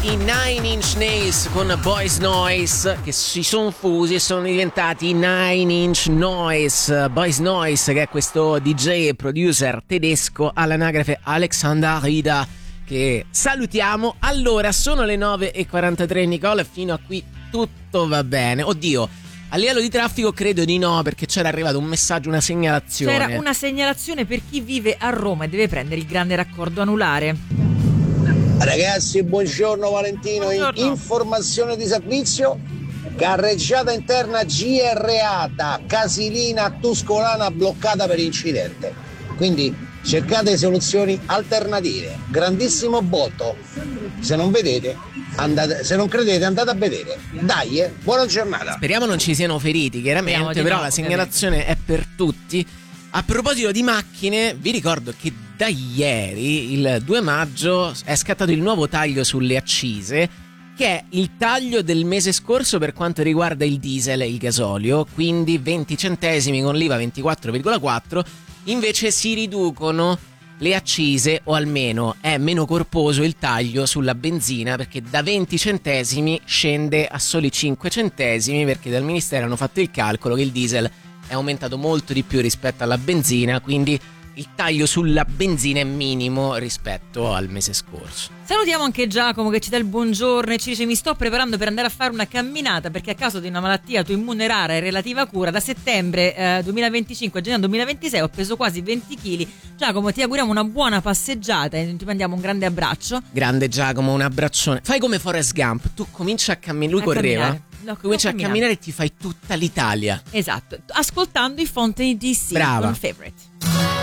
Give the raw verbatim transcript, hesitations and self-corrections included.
i Nine Inch Nails con Boys Noise, che si sono fusi e sono diventati Nine Inch Noise. Boys Noise, che è questo D J e producer tedesco all'anagrafe Alexander Rida, che salutiamo. Allora, sono le nove e quarantatré, Nicola, fino a qui tutto va bene. Oddio, a livello di traffico credo di no, perché c'era arrivato un messaggio, una segnalazione. C'era una segnalazione per chi vive a Roma e deve prendere il grande raccordo anulare. Ragazzi, buongiorno Valentino. Buongiorno. Informazione di servizio: carreggiata interna G R A da Casilina a Tuscolana bloccata per incidente, quindi cercate soluzioni alternative. Grandissimo botto. Se non vedete, andate, se non credete andate a vedere. Dai, eh, buona giornata. Speriamo non ci siano feriti, chiaramente, però no, la segnalazione è per tutti. A proposito di macchine, vi ricordo che da ieri, il due maggio, è scattato il nuovo taglio sulle accise, che è il taglio del mese scorso per quanto riguarda il diesel e il gasolio, quindi venti centesimi con l'I V A ventiquattro virgola quattro, invece si riducono le accise, o almeno è meno corposo il taglio sulla benzina, perché da venti centesimi scende a soli cinque centesimi, perché dal Ministero hanno fatto il calcolo che il diesel è aumentato molto di più rispetto alla benzina, quindi il taglio sulla benzina è minimo rispetto al mese scorso. Salutiamo anche Giacomo che ci dà il buongiorno e ci dice: mi sto preparando per andare a fare una camminata perché a causa di una malattia autoimmune rara e relativa cura da settembre eh, duemilaventicinque a gennaio duemilaventisei ho peso quasi venti chili. Giacomo, ti auguriamo una buona passeggiata e ti mandiamo un grande abbraccio. Grande Giacomo, un abbraccione. Fai come Forrest Gump, tu cominci a camminare, lui A correva, camminare. No, cominci a camminare. camminare e ti fai tutta l'Italia. Esatto, ascoltando i Fontaine D C Brava. con Favorite.